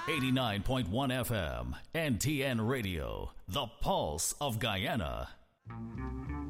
89.1 FM, NTN Radio, the pulse of Guyana.